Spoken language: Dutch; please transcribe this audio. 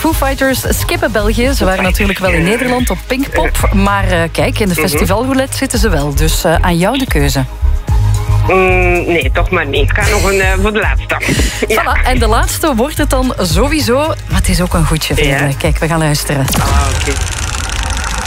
Foo Fighters skippen België. Ze waren natuurlijk wel in Nederland op Pinkpop. Maar kijk, in de festivalroulette zitten ze wel. Dus aan jou de keuze. Nee, toch maar niet. Ik ga nog voor de laatste. Ja. Voilà, en de laatste wordt het dan sowieso. Maar het is ook een goedje, vrienden. Kijk, we gaan luisteren. Oké.